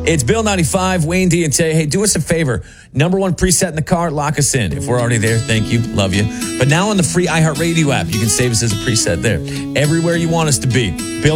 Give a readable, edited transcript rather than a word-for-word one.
It's Bill 95, Wayne D, and Tay. Hey, do us a favor. Number one preset in the car, lock us in. If we're already there, thank you. Love you. But now on the free iHeartRadio app, you can save us as a preset there. Everywhere you want us to be. Bill